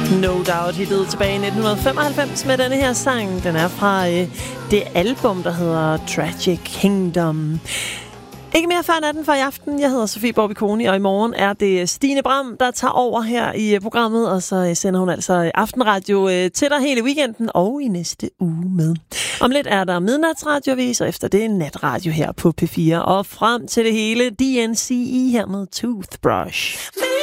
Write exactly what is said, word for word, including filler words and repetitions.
No Doubt hittede tilbage i nitten femoghalvfems med denne her sang. Den er fra øh, det album, der hedder Tragic Kingdom. Ikke mere før natten for i aften. Jeg hedder Sofie Borbiconi, og i morgen er det Stine Bram, der tager over her i programmet, og så sender hun altså aftenradio til dig hele weekenden og i næste uge med. Om lidt er der midnatsradiovis, og efter det natradio her på P fire. Og frem til det hele D N C E her med Toothbrush.